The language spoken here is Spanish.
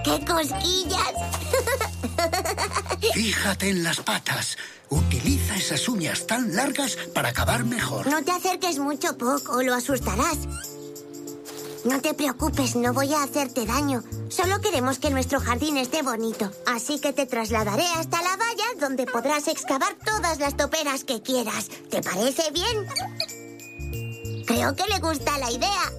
¡Qué cosquillas! Fíjate en las patas. Utiliza esas uñas tan largas para cavar mejor. No te acerques mucho, Puck, o lo asustarás. No te preocupes, no voy a hacerte daño. Solo queremos que nuestro jardín esté bonito. Así que te trasladaré hasta la valla, donde podrás excavar todas las toperas que quieras. ¿Te parece bien? Creo que le gusta la idea.